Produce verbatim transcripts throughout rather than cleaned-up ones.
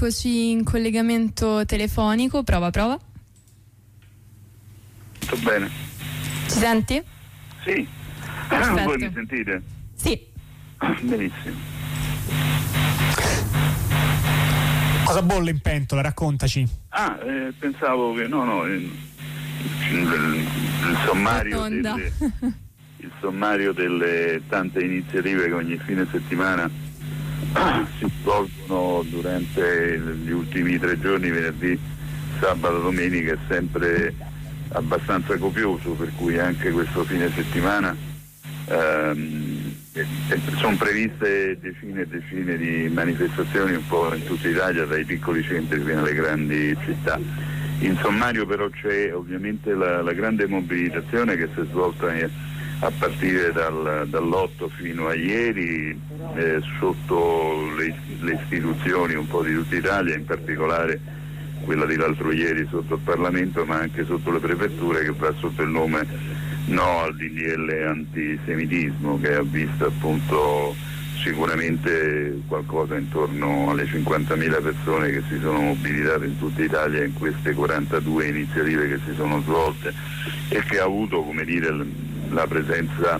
Eccoci in collegamento telefonico, prova prova. Tutto bene. Ci senti? Sì. Perfetto. Voi mi sentite? Sì. Benissimo. Cosa bolle in pentola? Raccontaci. Ah, eh, pensavo che no, no, il, il, il sommario delle, il sommario delle tante iniziative che ogni fine settimana si svolgono durante gli ultimi tre giorni, venerdì, sabato, domenica, è sempre abbastanza copioso, per cui anche questo fine settimana ehm, sono previste decine e decine di manifestazioni un po' in tutta Italia, dai piccoli centri fino alle grandi città. In sommario però c'è ovviamente la, la grande mobilitazione che si è svolta a partire dal, dall'otto fino a ieri eh, sotto le, le istituzioni un po' di tutta Italia, in particolare quella di l'altro ieri sotto il Parlamento, ma anche sotto le prefetture, che va sotto il nome No al D D L antisemitismo, che ha visto appunto sicuramente qualcosa intorno alle cinquantamila persone che si sono mobilitate in tutta Italia in queste quarantadue iniziative che si sono svolte, e che ha avuto, come dire, la presenza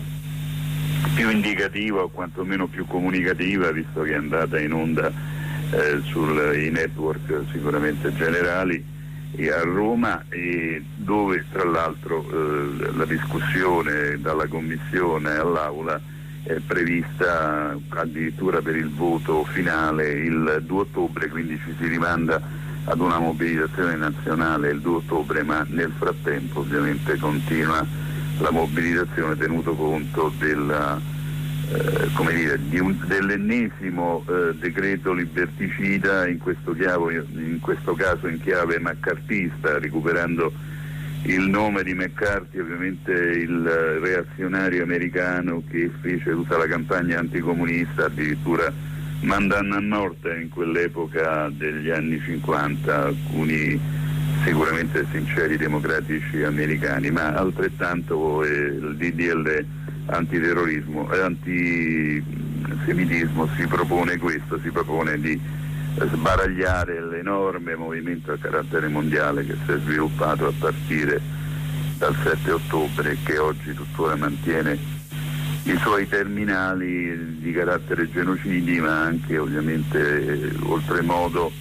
più indicativa o quantomeno più comunicativa, visto che è andata in onda eh, sui network sicuramente generali e a Roma, e dove tra l'altro eh, la discussione dalla Commissione all'Aula è prevista addirittura per il voto finale il due ottobre, quindi ci si rimanda ad una mobilitazione nazionale il due ottobre, ma nel frattempo ovviamente continua la mobilitazione, tenuto conto della, eh, come dire, di un, dell'ennesimo eh, decreto liberticida, in questo, chiavo, in questo caso in chiave maccartista, recuperando il nome di McCarthy, ovviamente il reazionario americano che fece tutta la campagna anticomunista, addirittura mandando a morte in quell'epoca degli anni cinquanta alcuni sicuramente sinceri democratici americani, ma altrettanto eh, il D D L antiterrorismo e eh, antisemitismo si propone questo, si propone di sbaragliare l'enorme movimento a carattere mondiale che si è sviluppato a partire dal sette ottobre e che oggi tuttora mantiene i suoi terminali di carattere genocidi, ma anche ovviamente eh, oltremodo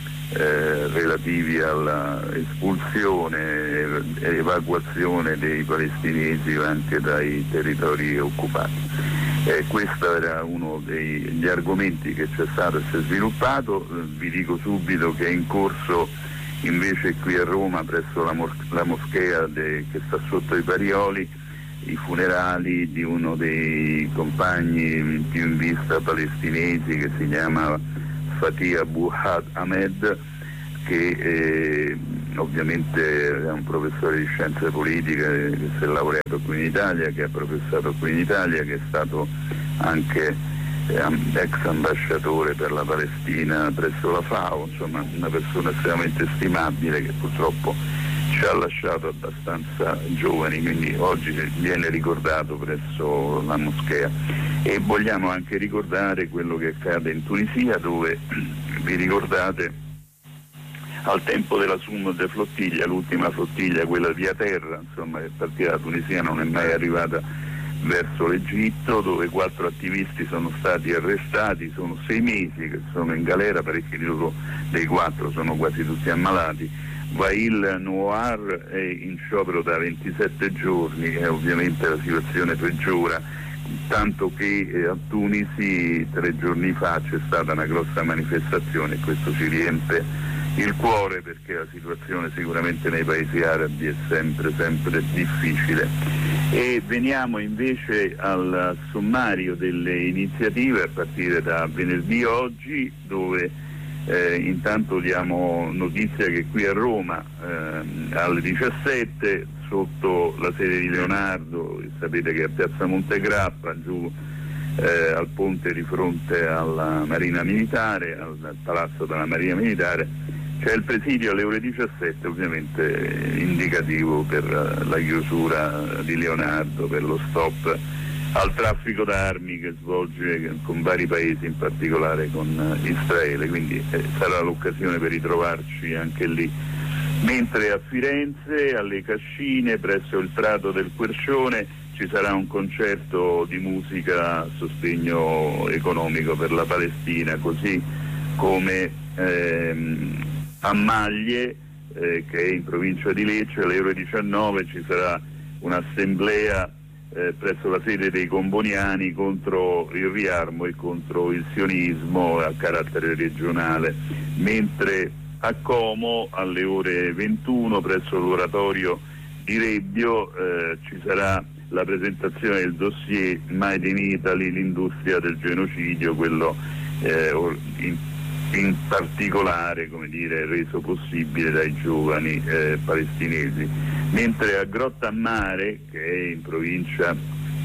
eh, relativi alla espulsione e evacuazione dei palestinesi anche dai territori occupati. Eh, questo era uno degli argomenti che c'è stato e si è sviluppato. Eh, vi dico subito che è in corso invece qui a Roma, presso la, mos- la moschea de- che sta sotto i Parioli, i funerali di uno dei compagni più in vista palestinesi, che si chiama Fatih Abu Ahmed, che eh, ovviamente è un professore di scienze politiche che si è laureato qui in Italia, che ha professato qui in Italia, che è stato anche eh, ex ambasciatore per la Palestina presso la FAO, insomma una persona estremamente stimabile che purtroppo ci ha lasciato abbastanza giovani, quindi oggi viene ricordato presso la moschea. E vogliamo anche ricordare quello che accade in Tunisia, dove vi ricordate al tempo della Sumud flottiglia, l'ultima flottiglia, quella via terra, insomma, che partita da Tunisia non è mai arrivata verso l'Egitto, dove quattro attivisti sono stati arrestati, sono sei mesi che sono in galera, parecchi di loro dei quattro sono quasi tutti ammalati. Wael Nouar è in sciopero da ventisette giorni e ovviamente la situazione peggiora, tanto che eh, a Tunisi tre giorni fa c'è stata una grossa manifestazione e questo ci riempie il cuore, perché la situazione sicuramente nei paesi arabi è sempre sempre difficile. E veniamo invece al sommario delle iniziative a partire da venerdì oggi, dove eh, intanto diamo notizia che qui a Roma eh, alle diciassette sotto la sede di Leonardo, sapete che a Piazza Montegrappa, giù eh, al ponte di fronte alla Marina Militare, al Palazzo della Marina Militare, c'è il presidio alle ore diciassette, ovviamente indicativo per la chiusura di Leonardo, per lo stop al traffico d'armi che svolge con vari paesi, in particolare con Israele, quindi eh, sarà l'occasione per ritrovarci anche lì. Mentre a Firenze, alle Cascine, presso il Prato del Quercione, ci sarà un concerto di musica a sostegno economico per la Palestina, così come ehm, a Maglie, eh, che è in provincia di Lecce, alle ore diciannove ci sarà un'assemblea eh, presso la sede dei Comboniani contro il riarmo e contro il sionismo a carattere regionale, mentre a Como alle ore ventuno presso l'oratorio di Rebbio eh, ci sarà la presentazione del dossier Made in Italy, l'industria del genocidio, quello eh, in, in particolare, come dire, reso possibile dai giovani eh, palestinesi. Mentre a Grottammare, che è in provincia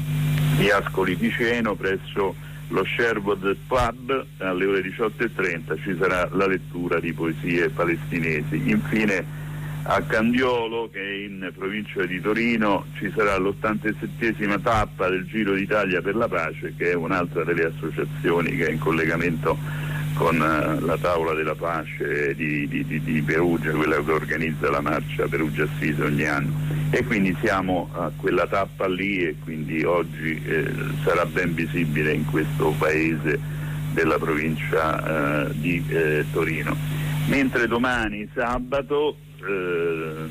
di Ascoli Piceno, presso lo Sherwood Pub, alle ore diciotto e trenta ci sarà la lettura di poesie palestinesi. Infine a Candiolo, che è in provincia di Torino, ci sarà l'ottantasettesima tappa del Giro d'Italia per la Pace, che è un'altra delle associazioni che è in collegamento con uh, la Tavola della Pace di, di, di, di Perugia, quella che organizza la marcia Perugia-Assise ogni anno. E quindi siamo a quella tappa lì e quindi oggi eh, sarà ben visibile in questo paese della provincia uh, di eh, Torino. Mentre domani, sabato, Eh,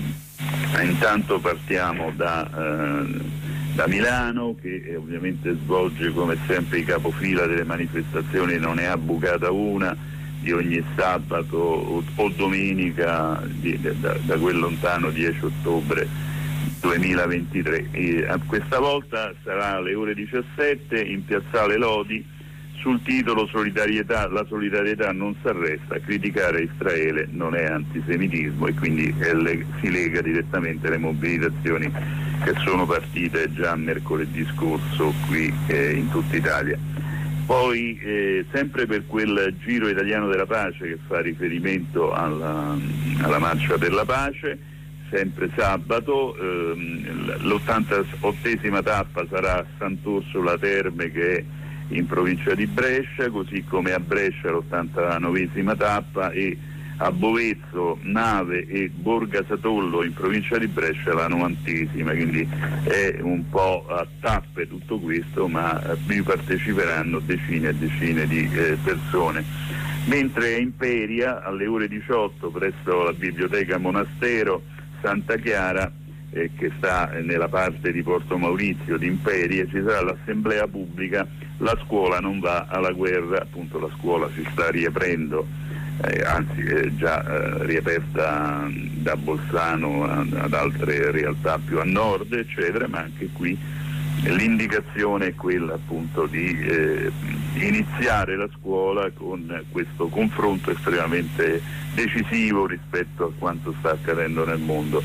intanto partiamo da, eh, da Milano, che eh, ovviamente svolge come sempre i capofila delle manifestazioni, non ne ha bucata una, di ogni sabato o, o domenica di, da, da quel lontano dieci ottobre duemilaventitré. E, a questa volta sarà alle ore diciassette in Piazzale Lodi, sul titolo solidarietà, la solidarietà non si arresta, criticare Israele non è antisemitismo, e quindi le, si lega direttamente alle mobilitazioni che sono partite già mercoledì scorso qui eh, in tutta Italia. Poi eh, sempre per quel Giro Italiano della Pace che fa riferimento alla, alla Marcia per la Pace, sempre sabato, ehm, l'ottantaottesima tappa sarà a Sant'Orsola Terme, che è in provincia di Brescia, così come a Brescia l'ottantanovesima tappa, e a Bovezzo, Nave e Borga Satollo in provincia di Brescia la novantesima, quindi è un po' a tappe tutto questo, ma vi parteciperanno decine e decine di eh, persone. Mentre a Imperia alle ore diciotto presso la biblioteca Monastero Santa Chiara, eh, che sta nella parte di Porto Maurizio di Imperia, ci sarà l'assemblea pubblica La scuola non va alla guerra. Appunto la scuola si sta riaprendo, eh, anzi è già eh, riaperta da Bolzano ad, ad altre realtà più a nord, eccetera, ma anche qui l'indicazione è quella appunto di eh, iniziare la scuola con questo confronto estremamente decisivo rispetto a quanto sta accadendo nel mondo.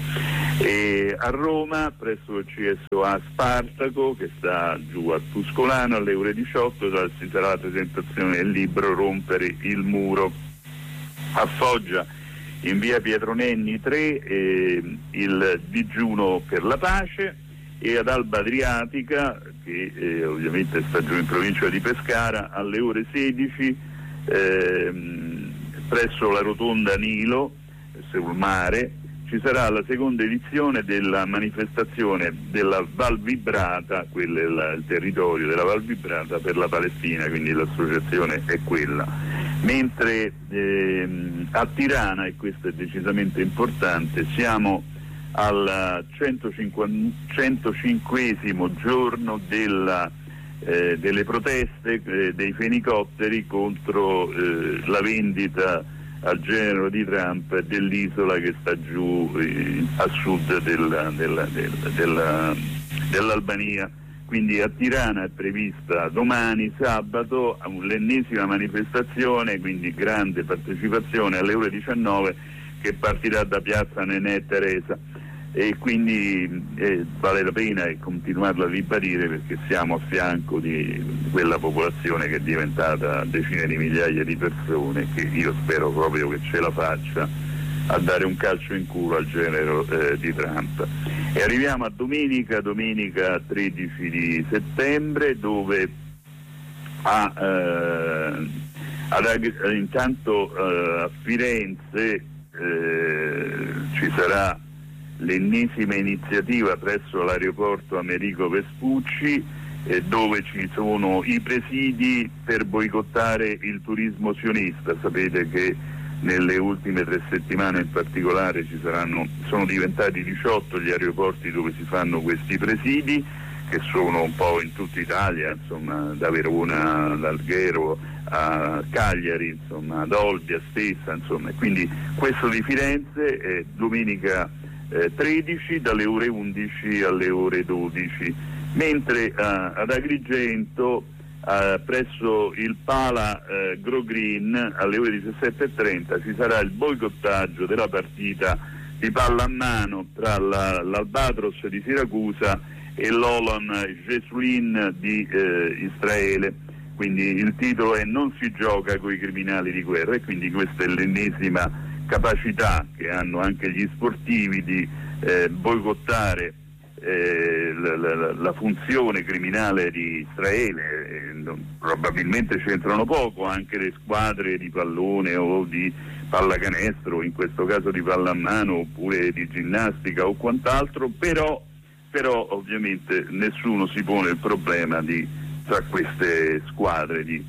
E a Roma, presso il C S O A Spartaco, che sta giù a Tuscolano, alle ore diciotto ci sarà la presentazione del libro Rompere il muro. A Foggia, in via Pietro Nenni tre, eh, il digiuno per la pace, e ad Alba Adriatica, che eh, ovviamente sta giù in provincia di Pescara, alle ore sedici ehm, presso la rotonda Nilo sul mare ci sarà la seconda edizione della manifestazione della Val Vibrata, quello è la, il territorio della Val Vibrata per la Palestina, quindi l'associazione è quella. Mentre ehm, a Tirana, e questo è decisamente importante, siamo al centocinquesimo giorno della, eh, delle proteste eh, dei fenicotteri contro eh, la vendita al genero di Trump dell'isola che sta giù eh, a sud della, della, della, della, dell'Albania. Quindi a Tirana è prevista domani sabato l'ennesima manifestazione, quindi grande partecipazione alle ore diciannove, che partirà da piazza Nenè Teresa, e quindi eh, vale la pena continuarla a ribadire, perché siamo a fianco di quella popolazione che è diventata decine di migliaia di persone, che io spero proprio che ce la faccia a dare un calcio in culo al genero eh, di Trump. E arriviamo a domenica, domenica tredici di settembre, dove a, eh, ad, intanto eh, a Firenze eh, ci sarà l'ennesima iniziativa presso l'aeroporto Americo Vespucci, eh, dove ci sono i presidi per boicottare il turismo sionista. Sapete che nelle ultime tre settimane in particolare ci saranno, sono diventati diciotto gli aeroporti dove si fanno questi presidi, che sono un po' in tutta Italia, insomma, da Verona ad Alghero a Cagliari, insomma, ad Olbia stessa, insomma. Quindi questo di Firenze è domenica eh, tredici dalle ore undici alle ore dodici, mentre eh, ad Agrigento Uh, presso il Pala uh, Grow Green alle ore diciassette e trenta ci sarà il boicottaggio della partita di pallamano tra la, l'Albatros di Siracusa e l'Olon Jesulin di uh, Israele. Quindi il titolo è "Non si gioca coi criminali di guerra", e quindi questa è l'ennesima capacità che hanno anche gli sportivi di uh, boicottare Eh, la, la, la funzione criminale di Israele. Eh, non, probabilmente c'entrano poco anche le squadre di pallone o di pallacanestro, in questo caso di pallamano, oppure di ginnastica o quant'altro, però, però ovviamente nessuno si pone il problema di, tra queste squadre, di,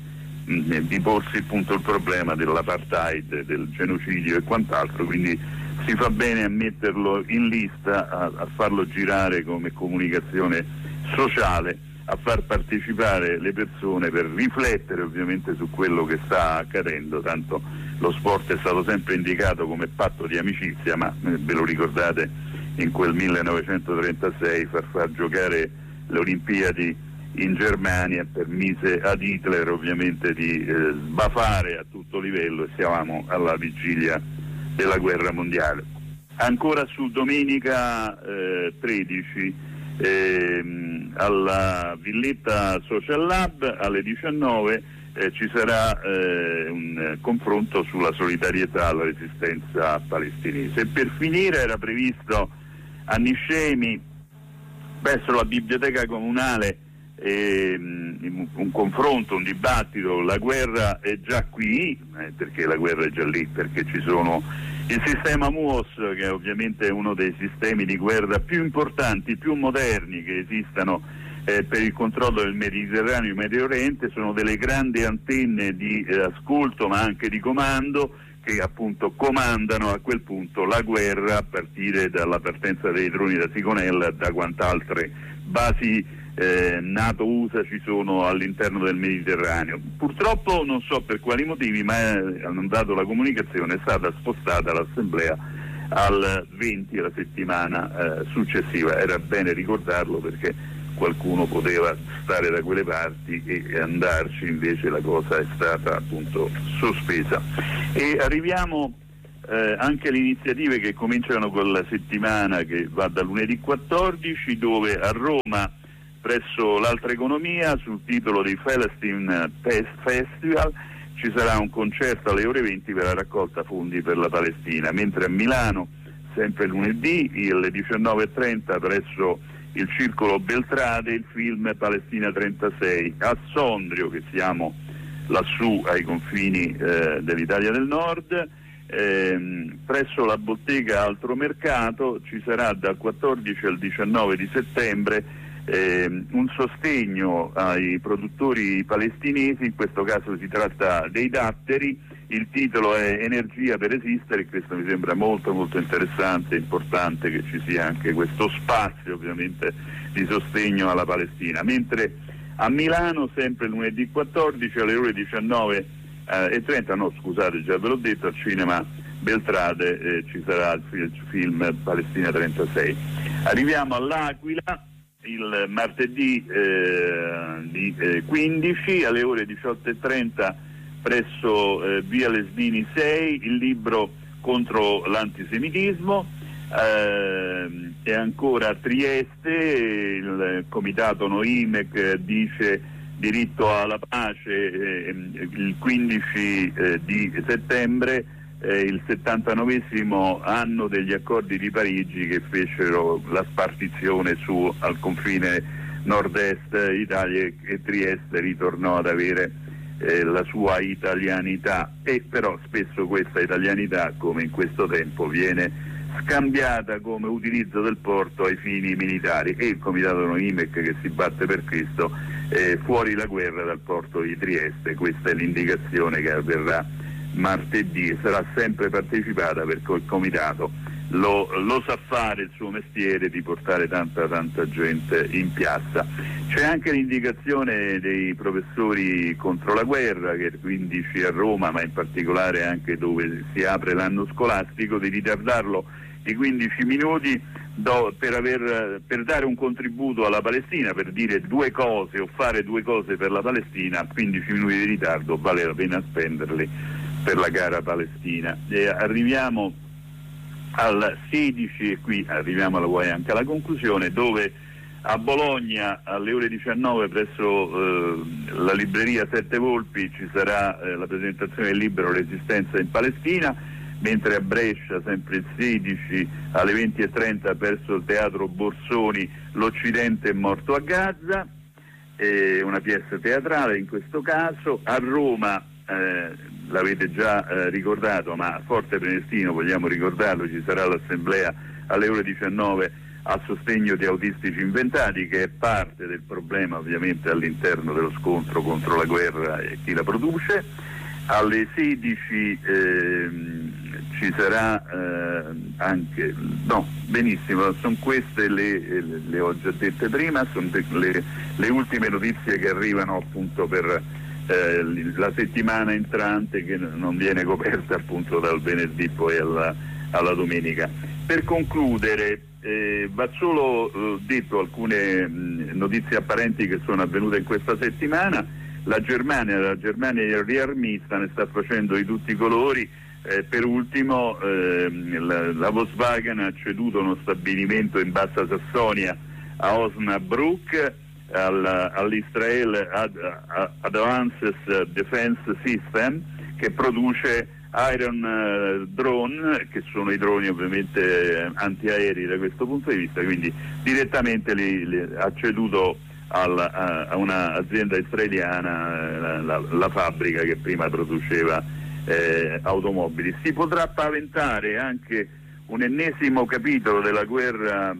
di porsi appunto il problema dell'apartheid, del genocidio e quant'altro. Quindi si fa bene a metterlo in lista, a, a farlo girare come comunicazione sociale, a far partecipare le persone per riflettere ovviamente su quello che sta accadendo. Tanto lo sport è stato sempre indicato come patto di amicizia, ma eh, ve lo ricordate, in quel millenovecentotrentasei far far giocare le Olimpiadi in Germania permise ad Hitler ovviamente di eh, sbafare a tutto livello, e siamo alla vigilia della guerra mondiale. Ancora su domenica eh, tredici ehm, alla Villetta Social Lab alle diciannove eh, ci sarà eh, un confronto sulla solidarietà alla resistenza palestinese. E per finire era previsto a Niscemi, presso la biblioteca comunale, Eh, un confronto, un dibattito. La guerra è già qui, eh, perché la guerra è già lì, perché ci sono il sistema M U O S, che ovviamente è uno dei sistemi di guerra più importanti, più moderni che esistano eh, per il controllo del Mediterraneo e Medio Oriente. Sono delle grandi antenne di eh, ascolto, ma anche di comando, che appunto comandano a quel punto la guerra, a partire dalla partenza dei droni da Sigonella, da quant'altre basi Eh, NATO U S A ci sono all'interno del Mediterraneo. Purtroppo, non so per quali motivi, ma eh, hanno dato la comunicazione, è stata spostata l'assemblea al venti, la settimana eh, successiva. Era bene ricordarlo, perché qualcuno poteva stare da quelle parti e andarci, invece la cosa è stata appunto sospesa. E arriviamo eh, anche alle iniziative che cominciano con la settimana che va da lunedì quattordici, dove a Roma, presso l'Altra Economia, sul titolo di Palestine Festival, ci sarà un concerto alle ore venti per la raccolta fondi per la Palestina, mentre a Milano, sempre lunedì, alle diciannove e trenta, presso il Circolo Beltrade, il film Palestina trentasei. A Sondrio, che siamo lassù ai confini eh, dell'Italia del Nord, ehm, presso la bottega Altro Mercato, ci sarà dal quattordici al diciannove di settembre Eh, un sostegno ai produttori palestinesi. In questo caso si tratta dei datteri, il titolo è Energia per esistere. Questo mi sembra molto molto interessante, importante che ci sia anche questo spazio ovviamente di sostegno alla Palestina. Mentre a Milano, sempre lunedì quattordici alle ore diciannove e trenta, no scusate, già ve l'ho detto, al cinema Beltrade eh, ci sarà il, il film Palestina trentasei. Arriviamo all'Aquila il martedì eh, di, eh, quindici alle ore diciotto e trenta presso eh, via Lesbini sei, il libro contro l'antisemitismo. Eh, e ancora a Trieste il comitato Noimec dice diritto alla pace, eh, il quindici eh, di settembre eh, il settantanovesimo anno degli accordi di Parigi, che fecero la spartizione su al confine nord-est Italia, e Trieste ritornò ad avere eh, la sua italianità, e però spesso questa italianità, come in questo tempo, viene scambiata come utilizzo del porto ai fini militari, e il Comitato Noimec, che si batte per questo, eh, fuori la guerra dal porto di Trieste. Questa è l'indicazione che avverrà martedì e sarà sempre partecipata, perché il Comitato lo, lo sa fare il suo mestiere di portare tanta tanta gente in piazza. C'è anche l'indicazione dei professori contro la guerra, che è il quindici a Roma, ma in particolare anche dove si apre l'anno scolastico, di ritardarlo di quindici minuti do, per, aver, per dare un contributo alla Palestina, per dire due cose o fare due cose per la Palestina. quindici minuti di ritardo vale la pena spenderli per la cara Palestina. E arriviamo al sedici, e qui arriviamo alla vuoi anche alla conclusione, dove a Bologna alle ore diciannove presso eh, la libreria Sette Volpi ci sarà eh, la presentazione del libro Resistenza in Palestina, mentre a Brescia, sempre il sedici, alle venti e trenta presso il Teatro Borsoni, L'Occidente è morto a Gaza, eh, una pièce teatrale in questo caso. A Roma, eh, l'avete già eh, ricordato, ma a Forte Prenestino vogliamo ricordarlo, ci sarà l'assemblea alle ore diciannove a sostegno di Autistici Inventati, che è parte del problema ovviamente all'interno dello scontro contro la guerra e chi la produce. Alle sedici ehm, ci sarà eh, anche, no, benissimo, sono queste le, le, le ho già dette prima, sono de, le, le ultime notizie che arrivano appunto per eh, la settimana entrante, che non viene coperta appunto dal venerdì poi alla, alla domenica. Per concludere, eh, va solo eh, detto alcune mh, notizie apparenti che sono avvenute in questa settimana. La Germania, la Germania riarmista ne sta facendo di tutti i colori. Eh, per ultimo eh, la, la Volkswagen ha ceduto uno stabilimento in Bassa Sassonia a Osnabrück al, all'Israel Ad, Advanced Defense System, che produce Iron uh, Drone, che sono i droni ovviamente antiaerei da questo punto di vista, quindi direttamente li, li ha ceduto Alla, a, a un'azienda israeliana la, la, la fabbrica che prima produceva eh, automobili. Si potrà paventare anche un ennesimo capitolo della guerra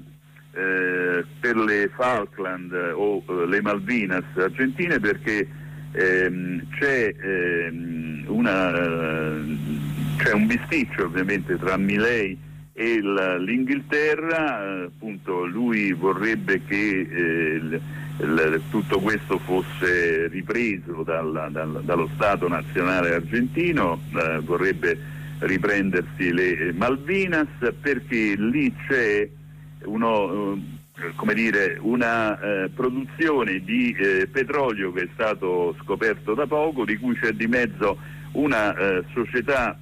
eh, per le Falkland o eh, le Malvinas argentine, perché ehm, c'è, ehm, una, eh, c'è un bisticcio ovviamente tra Milei e l'Inghilterra. Appunto lui vorrebbe che eh, il, il, tutto questo fosse ripreso dalla, dal, dallo Stato nazionale argentino, eh, vorrebbe riprendersi le Malvinas, perché lì c'è uno, eh, come dire, una eh, produzione di eh, petrolio che è stato scoperto da poco, di cui c'è di mezzo una eh, società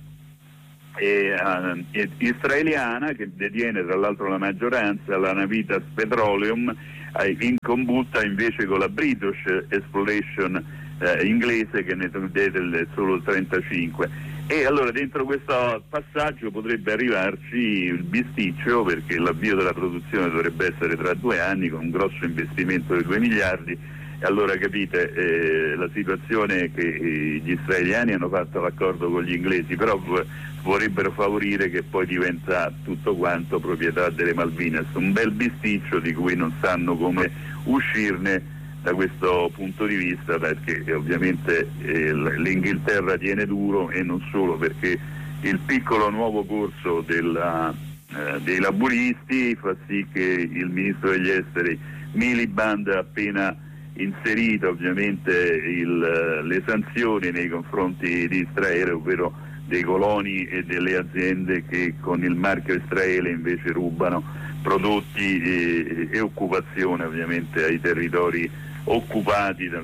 E, uh, israeliana che detiene tra l'altro la maggioranza, la Navitas Petroleum, uh, in combutta invece con la British Exploration uh, inglese, che ne detiene solo il trentacinque. E allora dentro questo passaggio potrebbe arrivarci il bisticcio, perché l'avvio della produzione dovrebbe essere tra due anni con un grosso investimento di due miliardi. E allora capite eh, la situazione è che eh, gli israeliani hanno fatto l'accordo con gli inglesi, però vorrebbero favorire che poi diventa tutto quanto proprietà delle Malvinas, un bel bisticcio di cui non sanno come uscirne da questo punto di vista, perché eh, ovviamente eh, l'Inghilterra tiene duro, e non solo, perché il piccolo nuovo corso della, eh, dei laburisti fa sì che il ministro degli esteri Miliband ha appena inserito ovviamente il, le sanzioni nei confronti di Israele, ovvero dei coloni e delle aziende che con il marchio Israele invece rubano prodotti e, e occupazione ovviamente ai territori occupati dal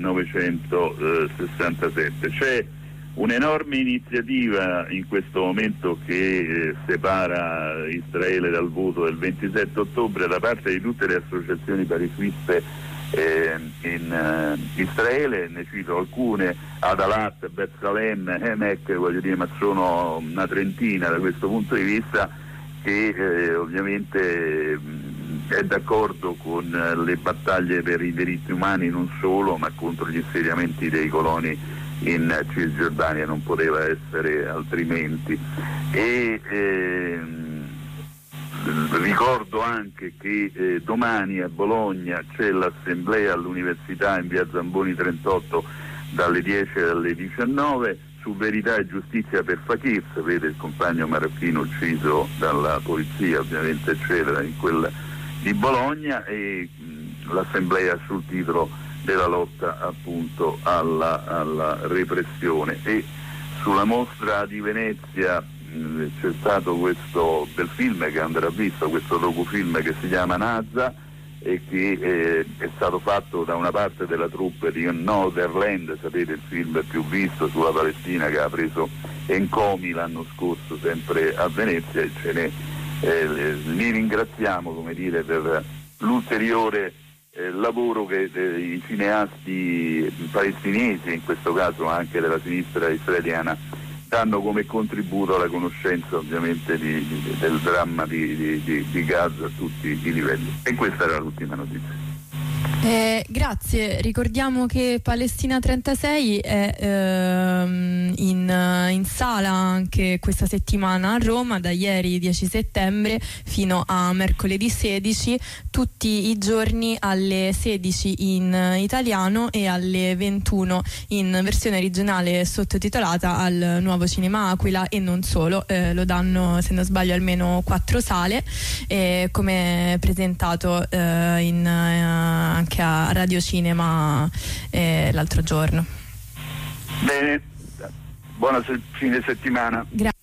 millenovecentosessantasette. C'è un'enorme iniziativa in questo momento che eh, separa Israele dal voto del ventisette ottobre da parte di tutte le associazioni pacifiste eh, in eh, Israele, ne cito alcune, Adalat, Betzalem, Emek, voglio dire, ma sono una trentina da questo punto di vista, che eh, ovviamente mh, è d'accordo con eh, le battaglie per i diritti umani, non solo, ma contro gli insediamenti dei coloni in Cisgiordania, non poteva essere altrimenti. E ehm, ricordo anche che eh, domani a Bologna c'è l'assemblea all'università in via Zamboni trentotto dalle dieci alle diciannove su verità e giustizia per Fakir, sapete, il compagno marocchino ucciso dalla polizia, ovviamente eccetera, in quella di Bologna, e mh, l'assemblea sul titolo della lotta appunto alla, alla repressione. E sulla mostra di Venezia mh, c'è stato questo bel film che andrà visto, questo docufilm che si chiama Nazza, e che eh, è stato fatto da una parte della troupe di Northern, sapete, il film più visto sulla Palestina, che ha preso Encomi l'anno scorso sempre a Venezia, e ce ne eh, li ringraziamo, come dire, per l'ulteriore eh, lavoro che eh, i cineasti palestinesi, in questo caso anche della sinistra israeliana, danno come contributo alla conoscenza ovviamente di, di, del dramma di, di, di Gaza a tutti i livelli. E questa era l'ultima notizia. Eh, grazie, ricordiamo che Palestina trentasei è ehm, in, in sala anche questa settimana a Roma, da ieri dieci settembre fino a mercoledì sedici, tutti i giorni alle sedici in italiano e alle ventuno in versione regionale sottotitolata al Nuovo Cinema Aquila, e non solo, eh, lo danno, se non sbaglio, almeno quattro sale, eh, come presentato eh, in eh, anche a Radio Cinema eh, l'altro giorno. Bene, buona se- fine settimana. Grazie.